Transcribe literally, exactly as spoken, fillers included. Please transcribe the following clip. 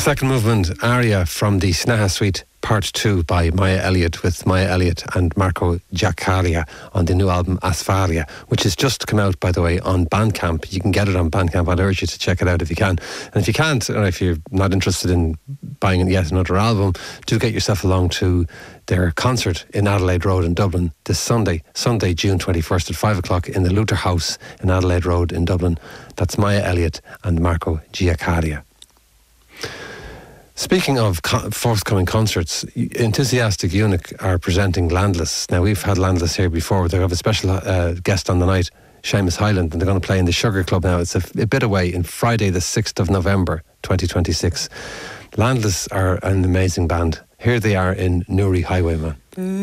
second movement aria from the Snaha Suite Part two by Maya Elliott, with Maya Elliott and Marco Giaccaria on the new album Asphalia, which has just come out, by the way, on Bandcamp. You can get it on Bandcamp. I'd urge you to check it out if you can. And if you can't, or if you're not interested in buying yet another album, do get yourself along to their concert in Adelaide Road in Dublin this Sunday, Sunday, June twenty-first at five o'clock in the Luther House in Adelaide Road in Dublin. That's Maya Elliott and Marco Giaccaria. Speaking of co- forthcoming concerts, Enthusiastic Eunuch are presenting Landless. Now, we've had Landless here before. They have a special uh, guest on the night, Seamus Hyland, and they're going to play in the Sugar Club now. It's a, a bit away, in Friday the sixth of November twenty twenty-six. Landless are an amazing band. Here they are in Newry Highwayman.